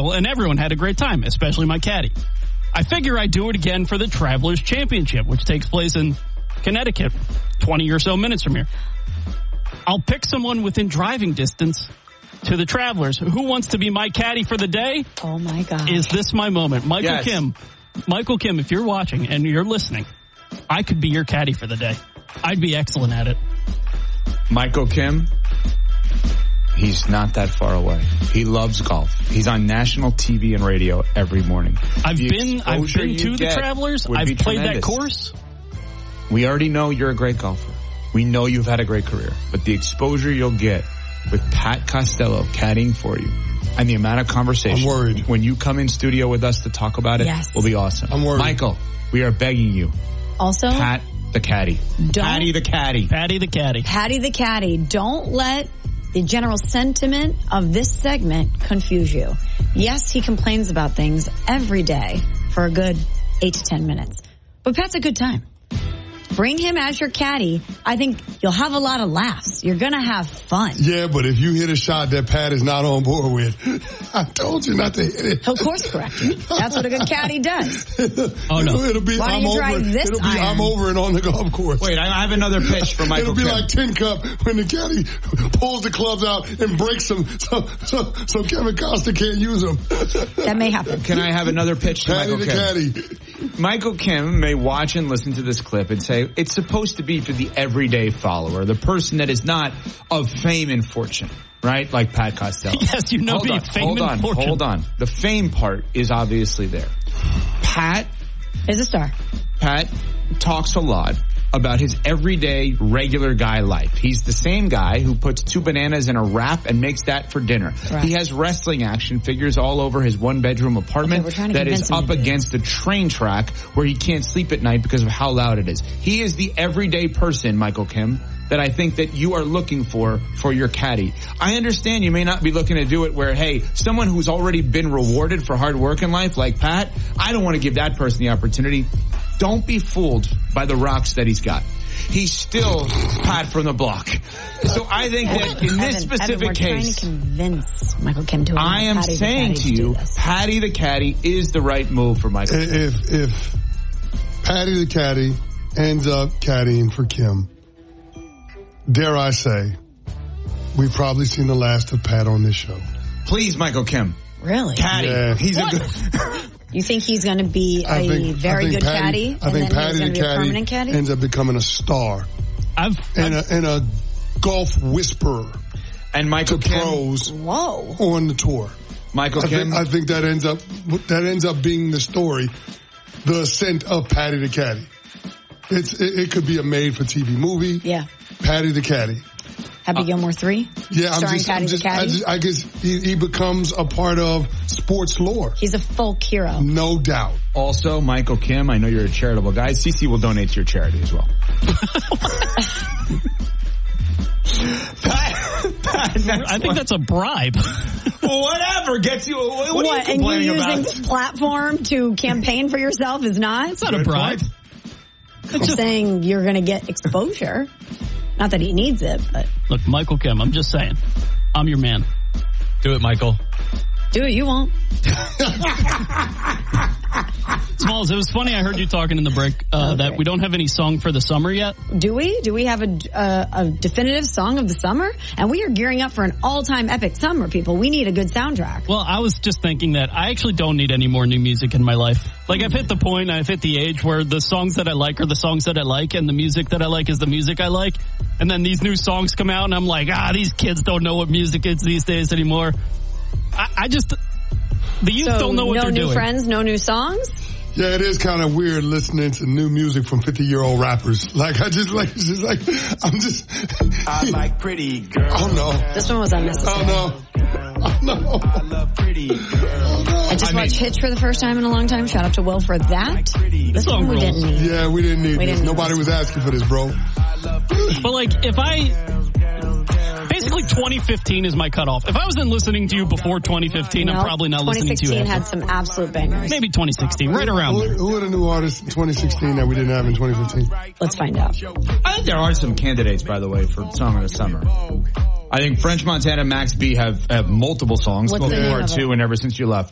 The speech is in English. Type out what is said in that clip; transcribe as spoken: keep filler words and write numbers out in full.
Michael, and everyone had a great time, especially my caddy. I figure I'd do it again for the Travelers Championship, which takes place in Connecticut, twenty or so minutes from here. I'll pick someone within driving distance to the Travelers. Who wants to be my caddy for the day? Oh, my God. Is this my moment? Michael yes. Kim. Michael Kim, if you're watching and you're listening, I could be your caddy for the day. I'd be excellent at it. Michael Kim, he's not that far away. He loves golf. He's on national T V and radio every morning. I've the been I've been to the Travelers. I've played tremendous. that course. We already know you're a great golfer. We know you've had a great career. But the exposure you'll get with Pat Costello caddying for you and the amount of conversation I'm worried. when you come in studio with us to talk about it Yes. will be awesome. I'm worried. Michael, we are begging you. Also, Pat the caddy. Don't- Patty the caddy. Patty the caddy. Patty the caddy, don't let the general sentiment of this segment confuse you. Yes, he complains about things every day for a good eight to ten minutes. But Pat's a good time. Bring him as your caddy. I think you'll have a lot of laughs. You're going to have fun. Yeah, but if you hit a shot that Pat is not on board with, I told you not to hit it. He'll course correct you. That's what a good caddy does. Oh, no. It'll be, Why don't I'm you over try it. this It'll be, iron? I'm over it on the golf course. Wait, I have another pitch for Michael It'll be Kim. like Tin Cup when the caddy pulls the clubs out and breaks them so, so, so Kevin Costner can't use them. That may happen. Can I have another pitch to Patty Michael the Kim? caddy. Michael Kim may watch and listen to this clip and say, it's supposed to be for the everyday follower, the person that is not of fame and fortune, right? Like Pat Costello. Yes, you know hold me, on, fame hold and on, fortune. hold on. The fame part is obviously there. Pat, Is a star. Pat talks a lot about his everyday, regular guy life. He's the same guy who puts two bananas in a wrap and makes that for dinner. Right. He has wrestling action figures all over his one-bedroom apartment Okay, we're trying to that convince is him to up do against a train track where he can't sleep at night because of how loud it is. He is the everyday person, Michael Kim, that I think that you are looking for for your caddy. I understand you may not be looking to do it where, hey, someone who's already been rewarded for hard work in life like Pat, I don't want to give that person the opportunity. Don't be fooled by the rocks that he's got. He's still Pat from the block. So I think that in this Evan, specific Evan, we're case, trying to convince Michael Kim to I am Patty saying the to you, Patty the caddy is the right move for Michael. If, if Patty the caddy ends up caddying for Kim, dare I say, we've probably seen the last of Pat on this show. Please, Michael Kim. Really? Caddy. Yeah. He's What? a good... You think he's going to be I a think, very I think good Patty, caddy? I think and then Patty he's the going to be a caddy, permanent caddy? ends up becoming a star I've, and I've a, and a golf whisperer And Michael to Kim. pros Whoa. on the tour. Michael I Kim. think, I think that ends up that ends up being the story, the ascent of Patty the caddy. It's it, it could be a made-for-T V movie. Yeah. Patty the caddy. Happy Gilmore three? Yeah, I'm Starring just, Patty I'm just, the caddy? I, just, I guess he, he becomes a part of sports lore. He's a folk hero. No doubt. Also, Michael Kim, I know you're a charitable guy. Cece will donate to your charity as well. Pat, Pat, I think that's a bribe. well, whatever gets you. What, what are you and you complaining using about? this platform to campaign for yourself is not? It's not a bribe. I'm just saying you're going to get exposure. Not that he needs it, but Look, Michael Kim, I'm just saying. I'm your man. Do it, Michael. do it. You won't. Smalls, it was funny. I heard you talking in the break uh, Okay. that we don't have any song for the summer yet. Do we? Do we have a, uh, a definitive song of the summer? And we are gearing up for an all-time epic summer, people. We need a good soundtrack. Well, I was just thinking that I actually don't need any more new music in my life. Like, I've hit the point, I've hit the age where the songs that I like are the songs that I like, and the music that I like is the music I like. And then these new songs come out, and I'm like, ah, these kids don't know what music is these days anymore. I, I just, the youth So don't know what no they're new doing. friends, no new songs? Yeah, it is kind of weird listening to new music from fifty-year-old rappers. Like, I just like, it's just like, I'm just... I like pretty girls. Oh, no. This one was unnecessary. Oh, no. Oh, no. I love pretty girls. I just I watched mean- Hitch for the first time in a long time. Shout out to Will for that. This song one we rules. didn't need. Yeah, we didn't need We this. didn't need Nobody this. was asking for this, bro. But like, if I, basically twenty fifteen is my cutoff. If I wasn't listening to you before twenty fifteen, I'm No, probably not listening to you. twenty sixteen after. had some absolute bangers. Maybe twenty sixteen, right around Who, there. who are the new artists in twenty sixteen that we didn't have in twenty fifteen? Let's find out. I think there are some candidates, by the way, for Song of the Summer. I think French Montana, Max B have, have multiple songs. What's the Spoken name Word of it? two and Ever Since You Left.